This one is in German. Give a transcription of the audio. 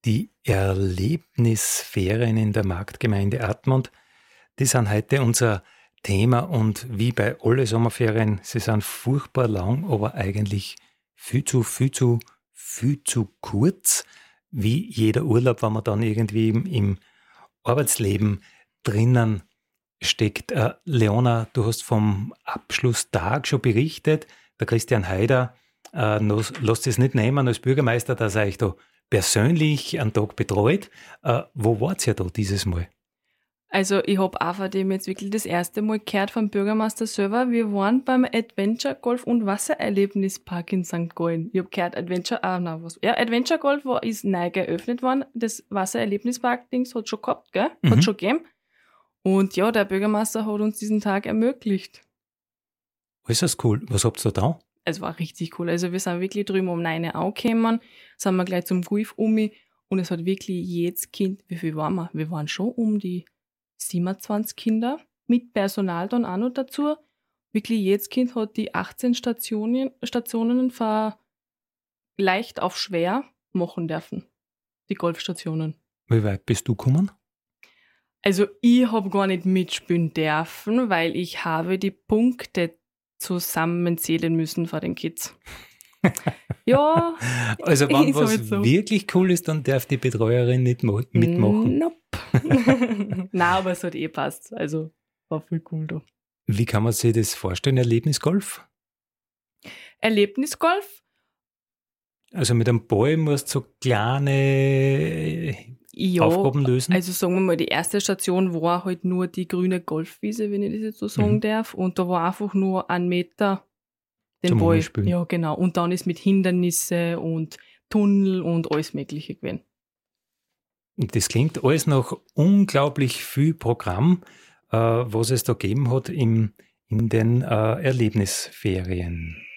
Die Erlebnisferien in der Marktgemeinde Admont, die sind heute unser Thema und wie bei alle Sommerferien, sie sind furchtbar lang, aber eigentlich viel zu kurz, wie jeder Urlaub, wenn man dann irgendwie im Arbeitsleben drinnen steckt. Leona, du hast vom Abschlusstag schon berichtet. Der Christian Haider lässt es nicht nehmen als Bürgermeister, dass er euch da persönlich einen Tag betreut. Wo wart ihr da dieses Mal? Also ich habe auch von dem jetzt wirklich das erste Mal gehört vom Bürgermeister selber. Wir waren beim Adventure Golf und Wassererlebnispark in St. Gallen. Ich habe gehört, Adventure Golf ist neu geöffnet worden. Das Wassererlebnispark-Dings hat schon gehabt, gell? Hat schon gegeben. Und ja, der Bürgermeister hat uns diesen Tag ermöglicht. Ist das cool? Was habt ihr da? Es war richtig cool. Also wir sind wirklich drüben um 9 Uhr angekommen, sind wir gleich zum Golf und es hat wirklich jedes Kind, wie viel waren wir? Wir waren schon um die 27 Kinder, mit Personal dann auch noch dazu. Wirklich jedes Kind hat die 18 Stationen von leicht auf schwer machen dürfen. Die Golfstationen. Wie weit bist du gekommen? Also ich habe gar nicht mitspielen dürfen, weil ich habe die Punkte zusammenzählen müssen von den Kids. Ja. Also wenn was so wirklich cool ist, dann darf die Betreuerin nicht mitmachen. Nope. Nein, aber es hat passt. Also war voll cool da. Wie kann man sich das vorstellen, Erlebnisgolf? Erlebnisgolf? Also mit einem Ball musst du so kleine Aufgaben lösen? Also sagen wir mal, die erste Station war halt nur die grüne Golfwiese, wenn ich das jetzt so sagen darf. Und da war einfach nur 1 Meter den zum Ball. Umspielen. Ja, genau. Und dann ist mit Hindernisse und Tunnel und alles Mögliche gewesen. Und das klingt alles nach unglaublich viel Programm, was es da gegeben hat in den Erlebnisferien.